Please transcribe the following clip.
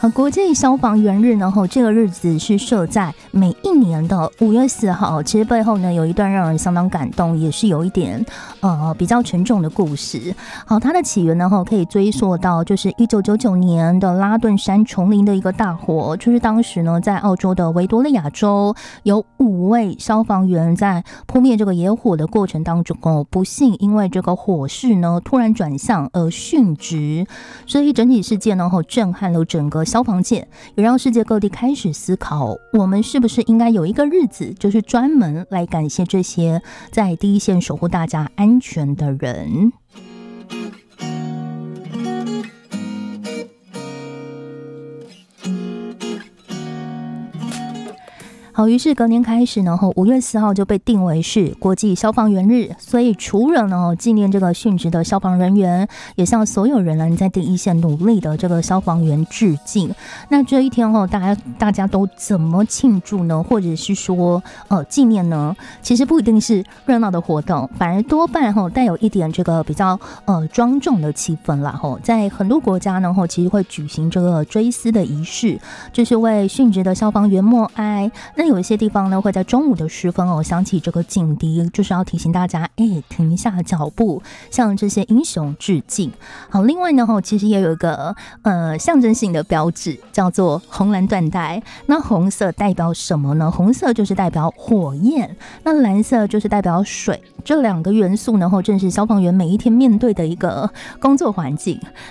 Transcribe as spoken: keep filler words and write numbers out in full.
呃，国际消防员日呢，吼，这个日子是设在每一年的五月四号。其实背后呢，有一段让人相当感动，也是有一点呃比较沉重的故事。好，它的起源呢，吼，可以追溯到就是一九九九年的拉顿山丛林的一个大火，就是当时呢，在澳洲的维多利亚州，有五位消防员在扑灭这个野火的过程当中，哦，不幸因为这个火势呢突然转向而殉职，所以整体事件呢，吼，震撼了整个消防界，也让世界各地开始思考，我们是不是应该有一个日子，就是专门来感谢这些在第一线守护大家安全的人。好，于是隔年开始呢，五月四号就被定为是国际消防员日。所以除了呢纪念这个殉职的消防人员，也向所有仍然在第一线努力的这个消防员致敬。那这一天哦，大家大家都怎么庆祝呢？或者是说呃纪念呢？其实不一定是热闹的活动，反而多半哈带有一点这个比较呃庄重的气氛啦。哈，在很多国家呢，其实会举行这个追思的仪式，就是为殉职的消防员默哀。那有一些地方呢，会在中午的时分哦，响起这个警笛，就是要提醒大家，哎，停下脚步，向这些英雄致敬。好，另外呢，其实也有一个呃象征性的标志，叫做红蓝缎带。那红色代表什么呢？红色就是代表火焰，那蓝色就是代表水。这两个元素呢，正是消防员每一天面对的一个工作环境。